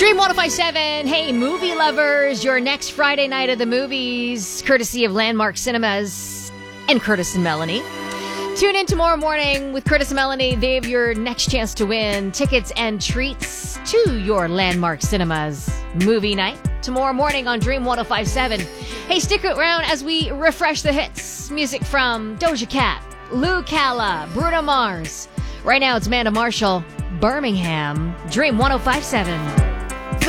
Dream 1057. Hey, movie lovers, your next Friday night of the movies, courtesy of Landmark Cinemas and Curtis and Melanie. Tune in tomorrow morning with Curtis and Melanie. They have your next chance to win tickets and treats to your Landmark Cinemas movie night tomorrow morning on Dream 1057. Hey, stick around as we refresh the hits. Music from Doja Cat, Lou Calla, Bruno Mars. Right now, it's Amanda Marshall, Birmingham, Dream 1057.